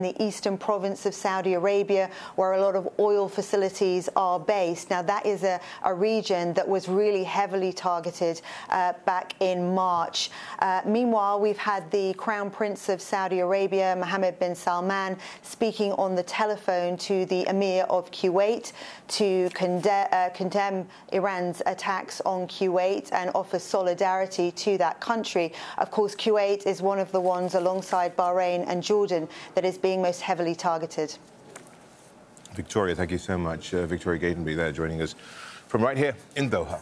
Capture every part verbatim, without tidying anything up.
the eastern province of Saudi Arabia, where a lot of oil facilities are based. Now, that is a, a region that was really heavily targeted uh, back in March. Uh, meanwhile, we've had the Crown Prince of Saudi Arabia, Mohammed bin Salman, speaking on the telephone to the Emir of Kuwait to conde uh, condemn Iran's attacks on Kuwait and offer solidarity to that country. Of course, Kuwait is one of the ones, alongside Bahrain and Jordan, that is being most heavily targeted. Victoria, thank you so much. Uh, Victoria Gatenby there joining us from right here in Doha.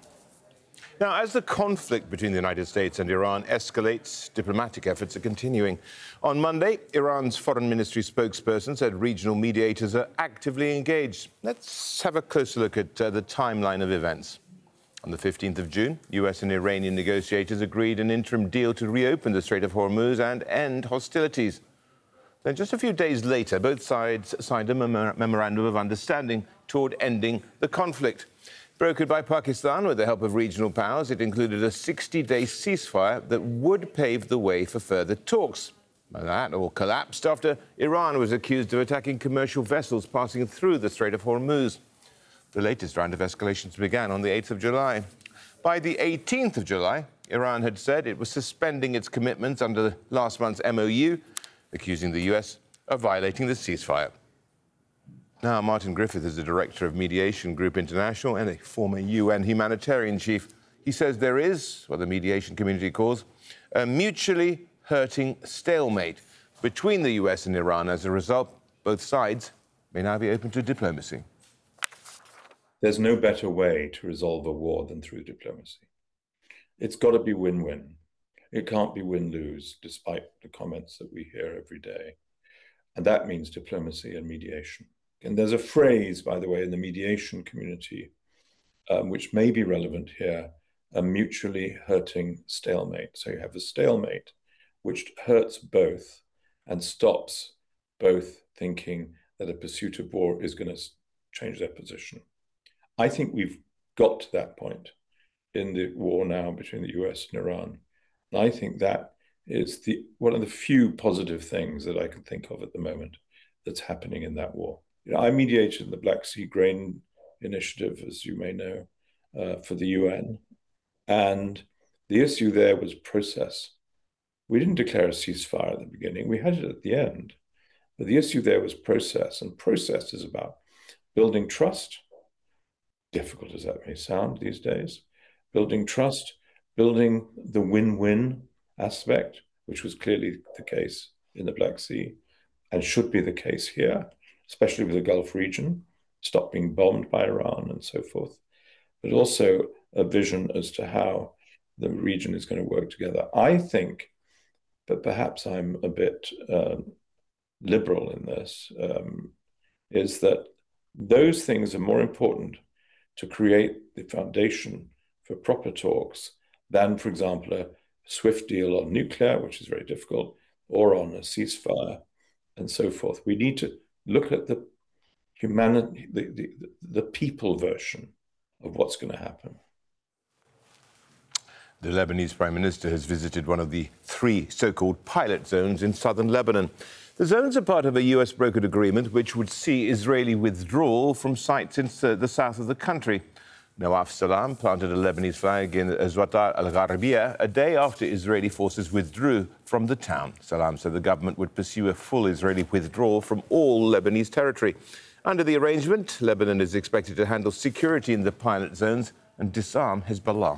Now, as the conflict between the United States and Iran escalates, diplomatic efforts are continuing. On Monday, Iran's foreign ministry spokesperson said regional mediators are actively engaged. Let's have a closer look at uh, the timeline of events. On the fifteenth of June, U S and Iranian negotiators agreed an interim deal to reopen the Strait of Hormuz and end hostilities. Then just a few days later, both sides signed a mem memorandum of understanding toward ending the conflict. Brokered by Pakistan with the help of regional powers, it included a sixty-day ceasefire that would pave the way for further talks. But that all collapsed after Iran was accused of attacking commercial vessels passing through the Strait of Hormuz. The latest round of escalations began on the eighth of July. By the eighteenth of July, Iran had said it was suspending its commitments under last month's M O U, accusing the U S of violating the ceasefire. Now, Martin Griffith is the director of Mediation Group International and a former U N humanitarian chief. He says there is, what the mediation community calls, a mutually hurting stalemate between the U S and Iran. As a result, both sides may now be open to diplomacy. There's no better way to resolve a war than through diplomacy. It's got to be win-win. It can't be win-lose, despite the comments that we hear every day. And that means diplomacy and mediation. And there's a phrase, by the way, in the mediation community, um, which may be relevant here, a mutually hurting stalemate. So you have a stalemate which hurts both and stops both thinking that a pursuit of war is going to change their position. I think we've got to that point in the war now between the U S and Iran. And I think that is the, one of the few positive things that I can think of at the moment that's happening in that war. You know, I mediated in the Black Sea Grain Initiative, as you may know, uh, for the U N. And the issue there was process. We didn't declare a ceasefire at the beginning. We had it at the end. But the issue there was process. And process is about building trust, difficult as that may sound these days, building trust, building the win-win aspect, which was clearly the case in the Black Sea and should be the case here, especially with the Gulf region, stop being bombed by Iran and so forth, but also a vision as to how the region is going to work together. I think, but perhaps I'm a bit um, liberal in this, um, is that those things are more important to create the foundation for proper talks than, for example, a swift deal on nuclear, which is very difficult, or on a ceasefire and so forth. We need to look at the humanity, the, the, the people version of what's going to happen. The Lebanese Prime Minister has visited one of the three so-called pilot zones in southern Lebanon. The zones are part of a U S-brokered agreement which would see Israeli withdrawal from sites in the south of the country. Nawaf Salam planted a Lebanese flag in Zwatar al-Gharbiyah a day after Israeli forces withdrew from the town. Salam said the government would pursue a full Israeli withdrawal from all Lebanese territory. Under the arrangement, Lebanon is expected to handle security in the pilot zones and disarm Hezbollah.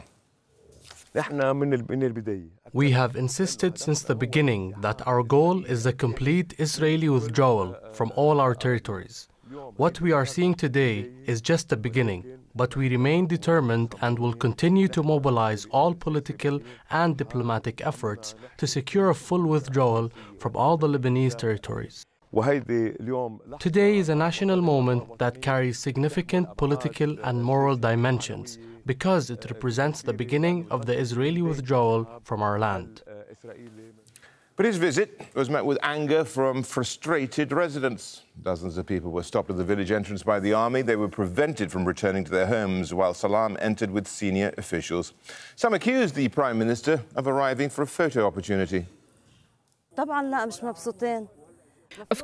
We have insisted since the beginning that our goal is the complete Israeli withdrawal from all our territories. What we are seeing today is just the beginning, but we remain determined and will continue to mobilize all political and diplomatic efforts to secure a full withdrawal from all the Lebanese territories. Today is a national moment that carries significant political and moral dimensions because it represents the beginning of the Israeli withdrawal from our land. But his visit was met with anger from frustrated residents. Dozens of people were stopped at the village entrance by the army. They were prevented from returning to their homes while Salam entered with senior officials. Some accused the Prime Minister of arriving for a photo opportunity. Of